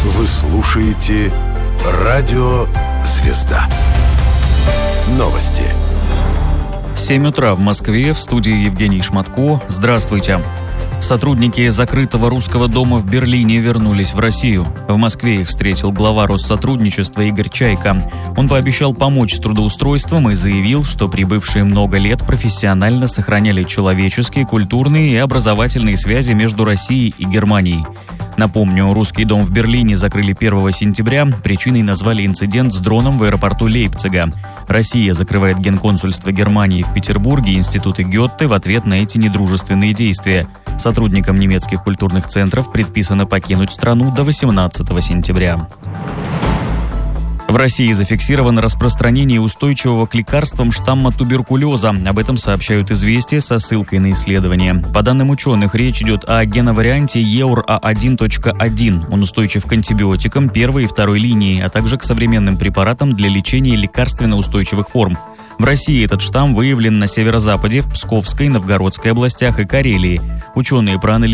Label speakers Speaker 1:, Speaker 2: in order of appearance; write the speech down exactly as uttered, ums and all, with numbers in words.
Speaker 1: Вы слушаете «Радио Звезда». Новости.
Speaker 2: семь утра в Москве, в студии Евгений Шматко. Здравствуйте. Сотрудники закрытого русского дома в Берлине вернулись в Россию. В Москве их встретил глава Россотрудничества Игорь Чайка. Он пообещал помочь с трудоустройством и заявил, что прибывшие много лет профессионально сохраняли человеческие, культурные и образовательные связи между Россией и Германией. Напомню, русский дом в Берлине закрыли первого сентября. Причиной назвали инцидент с дроном в аэропорту Лейпцига. Россия закрывает генконсульство Германии в Петербурге и институты Гёте в ответ на эти недружественные действия. Сотрудникам немецких культурных центров предписано покинуть страну до восемнадцатого сентября. В России зафиксировано распространение устойчивого к лекарствам штамма туберкулеза. Об этом сообщают «Известия» со ссылкой на исследование. По данным ученых, речь идет о геноварианте и эр а один точка один. Он устойчив к антибиотикам первой и второй линии, а также к современным препаратам для лечения лекарственно-устойчивых форм. В России этот штамм выявлен на северо-западе, в Псковской, Новгородской областях и Карелии. Ученые проанализировали